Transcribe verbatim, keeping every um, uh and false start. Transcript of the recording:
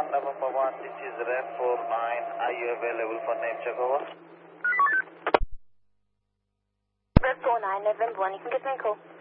one, November one, this is Red four nine. Are you available for name check over? Red four nine, November one, you can give me a call.